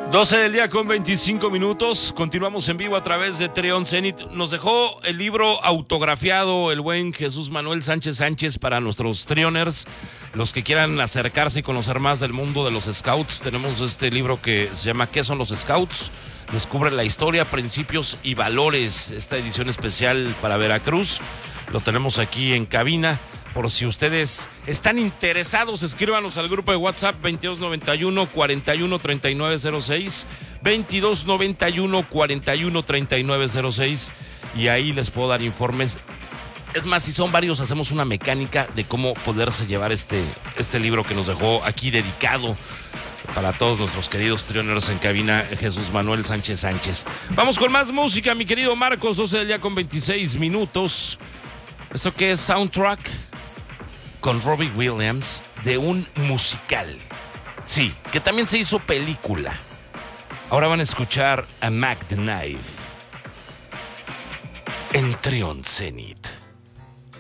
12 del día con 25 minutos. Continuamos en vivo a través de Trión Zenit. Nos dejó el libro autografiado el buen Jesús Manuel Sánchez Sánchez para nuestros trioners. Los que quieran acercarse y conocer más del mundo de los scouts. Tenemos este libro que se llama ¿Qué son los scouts? Descubre la historia, principios y valores. Esta edición especial para Veracruz. Lo tenemos aquí en cabina. Por si ustedes están interesados, escríbanos al grupo de WhatsApp 2291-413906, 2291-413906, y ahí les puedo dar informes. Es más, si son varios, hacemos una mecánica de cómo poderse llevar este libro que nos dejó aquí dedicado para todos nuestros queridos trioners en cabina, Jesús Manuel Sánchez Sánchez. Vamos con más música, mi querido Marcos, 12 del día con 26 minutos. ¿Esto qué es? Soundtrack con Robbie Williams de un musical. Sí, que también se hizo película. Ahora van a escuchar a Mac the Knife en Trión Zenit.